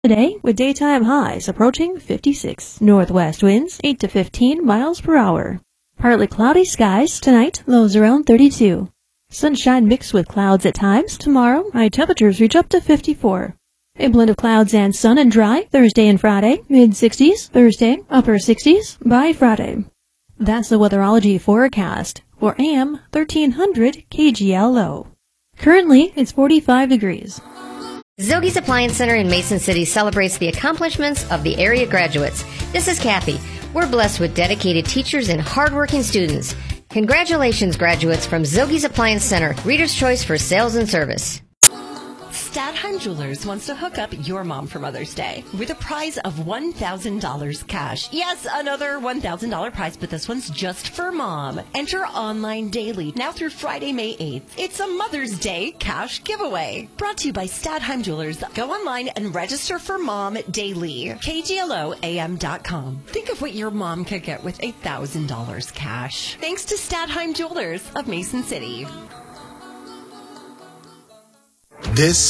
Today, with daytime highs approaching 56. Northwest winds 8 to 15 miles per hour. Partly cloudy skies tonight, lows around 32. Sunshine mixed with clouds at times. Tomorrow, high temperatures reach up to 54. A blend of clouds and sun and dry Thursday and Friday, mid-60s. Thursday, upper 60s by Friday. That's the weatherology forecast for AM 1300 KGLO. Currently, it's 45 degrees. Zogi's Appliance Center in Mason City celebrates the accomplishments of the area graduates. This is Kathy. We're blessed with dedicated teachers and hardworking students. Congratulations, graduates from Zogi's Appliance Center, Reader's Choice for Sales and Service. Stadheim Jewelers wants to hook up your mom for Mother's Day with a prize of $1,000 cash. Yes, another $1,000 prize, but this one's just for mom. Enter online daily, now through Friday, May 8th. It's a Mother's Day cash giveaway. Brought to you by Stadheim Jewelers. Go online and register for mom daily. KGLOAM.com. Think of what your mom could get with $1,000 cash. Thanks to Stadheim Jewelers of Mason City. This